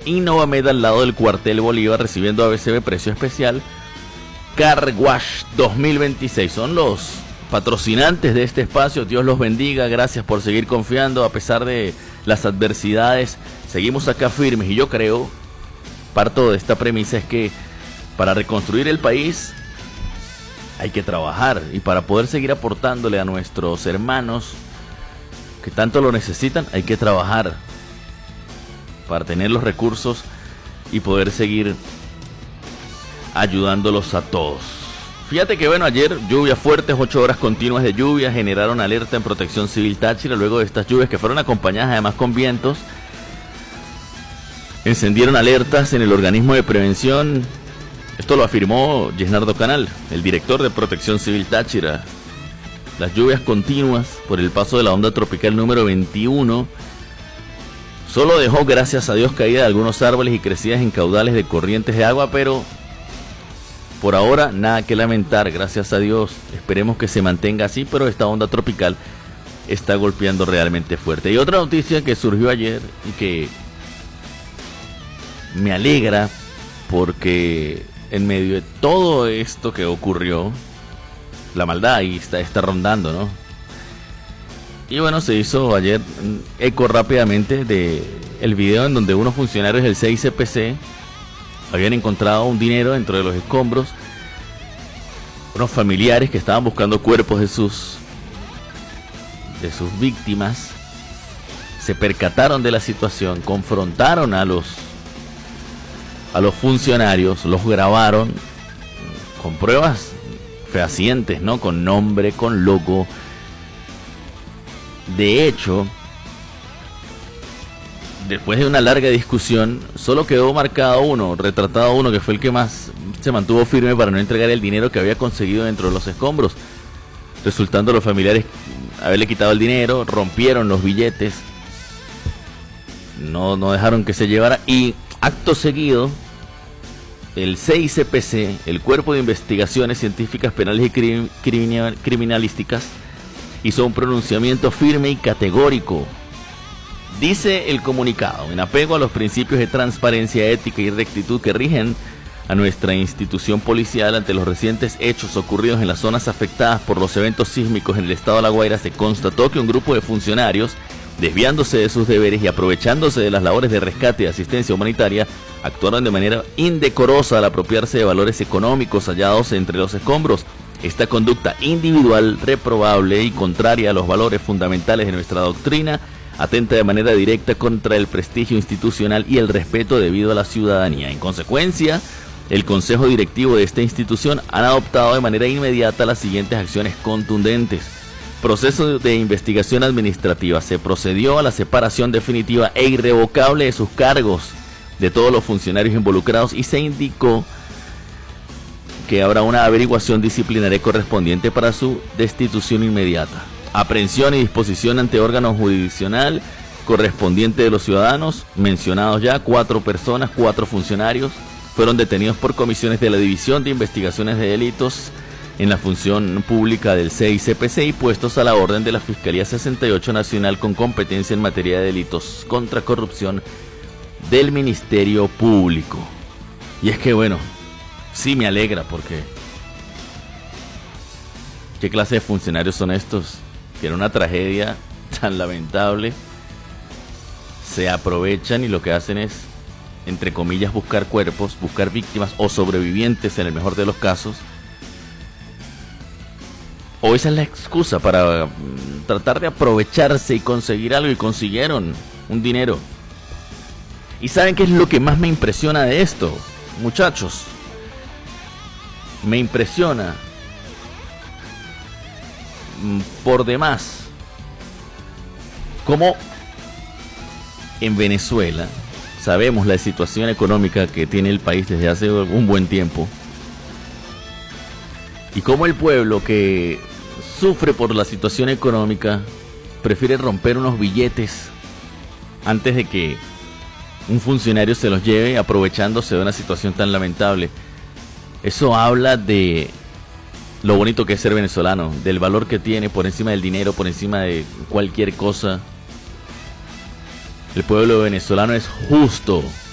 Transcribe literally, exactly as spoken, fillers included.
Innovamed al lado del cuartel Bolívar, recibiendo A B C B precio especial. Car Wash dos mil veintiséis son los patrocinantes de este espacio. Dios los bendiga, gracias por seguir confiando a pesar de las adversidades. Seguimos acá firmes y yo creo, parto de esta premisa, es que para reconstruir el país hay que trabajar, y para poder seguir aportándole a nuestros hermanos que tanto lo necesitan hay que trabajar para tener los recursos y poder seguir ayudándolos a todos. Fíjate que bueno, ayer lluvias fuertes, ocho horas continuas de lluvia generaron alerta en Protección Civil Táchira. Luego de estas lluvias, que fueron acompañadas además con vientos, encendieron alertas en el organismo de prevención. Esto lo afirmó Yesnardo Canal, el director de Protección Civil Táchira. Las lluvias continuas por el paso de la onda tropical número veintiuno solo dejó, gracias a Dios, caída de algunos árboles y crecidas en caudales de corrientes de agua, pero por ahora nada que lamentar, gracias a Dios. Esperemos que se mantenga así, pero esta onda tropical está golpeando realmente fuerte. Y otra noticia que surgió ayer y que me alegra, porque en medio de todo esto que ocurrió, la maldad ahí está, está rondando, ¿no? Y bueno, se hizo ayer eco rápidamente de el video en donde unos funcionarios del C I C P C habían encontrado un dinero dentro de los escombros. Unos familiares que estaban buscando cuerpos de sus de sus víctimas se percataron de la situación, confrontaron a los a los funcionarios, los grabaron con pruebas fehacientes, ¿no? Con nombre, con logo. De hecho, después de una larga discusión, solo quedó marcado uno, retratado uno, que fue el que más se mantuvo firme para no entregar el dinero que había conseguido dentro de los escombros, resultando los familiares haberle quitado el dinero. Rompieron los billetes, no, no dejaron que se llevara, y acto seguido el C I C P C, el Cuerpo de Investigaciones Científicas Penales y Crim, Criminal, Criminalísticas, hizo un pronunciamiento firme y categórico. Dice el comunicado: en apego a los principios de transparencia, ética y rectitud que rigen a nuestra institución policial, ante los recientes hechos ocurridos en las zonas afectadas por los eventos sísmicos en el estado de La Guaira, se constató que un grupo de funcionarios, desviándose de sus deberes y aprovechándose de las labores de rescate y asistencia humanitaria, actuaron de manera indecorosa al apropiarse de valores económicos hallados entre los escombros. Esta conducta individual, reprobable y contraria a los valores fundamentales de nuestra doctrina, atenta de manera directa contra el prestigio institucional y el respeto debido a la ciudadanía. En consecuencia, el Consejo Directivo de esta institución ha adoptado de manera inmediata las siguientes acciones contundentes. Proceso de investigación administrativa. Se procedió a la separación definitiva e irrevocable de sus cargos de todos los funcionarios involucrados y se indicó que habrá una averiguación disciplinaria correspondiente para su destitución inmediata. Aprehensión y disposición ante órgano jurisdiccional correspondiente de los ciudadanos mencionados ya. Cuatro personas, cuatro funcionarios fueron detenidos por comisiones de la División de Investigaciones de Delitos en la función pública del C I C P C y puestos a la orden de la Fiscalía sesenta y ocho Nacional con competencia en materia de delitos contra corrupción del Ministerio Público. Y es que bueno, sí me alegra, porque ¿qué clase de funcionarios son estos? Que en una tragedia tan lamentable se aprovechan y lo que hacen es, entre comillas, buscar cuerpos, buscar víctimas o sobrevivientes en el mejor de los casos. O esa es la excusa para um, tratar de aprovecharse y conseguir algo, y consiguieron un dinero. ¿Y saben qué es lo que más me impresiona de esto, muchachos? Me impresiona por demás cómo en Venezuela, sabemos la situación económica que tiene el país desde hace un buen tiempo, y cómo el pueblo que sufre por la situación económica prefiere romper unos billetes antes de que un funcionario se los lleve, aprovechándose de una situación tan lamentable. Eso habla de lo bonito que es ser venezolano, del valor que tiene por encima del dinero, por encima de cualquier cosa. El pueblo venezolano es justo,